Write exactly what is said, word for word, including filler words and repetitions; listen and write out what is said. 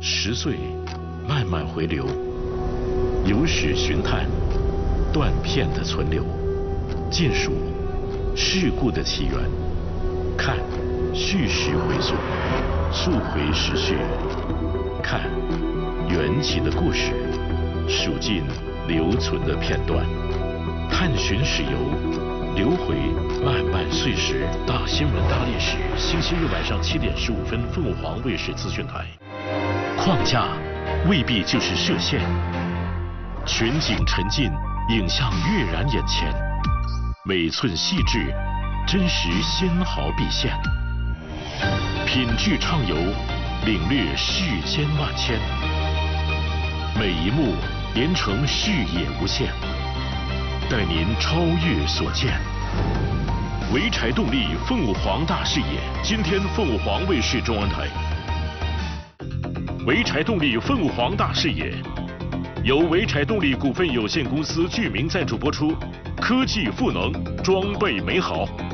十岁慢慢回流，有史寻探，断片的存留，尽数事故的起源，看叙事回溯，溯回时序，看缘起的故事，数尽留存的片段，探寻史游，留回漫漫岁时。大新闻大历史，星期日晚上七点十五分，凤凰卫视资讯台。框架未必就是射线，全景沉浸，影像跃然眼前，每寸细致，真实纤毫毕现。品质畅游，领略世间万千，每一幕连成视野无限，带您超越所见。潍柴动力凤凰大视野，今天凤凰卫视中文台。潍柴动力凤凰大视野，由潍柴动力股份有限公司剧名赞助播出，科技赋能，装备美好。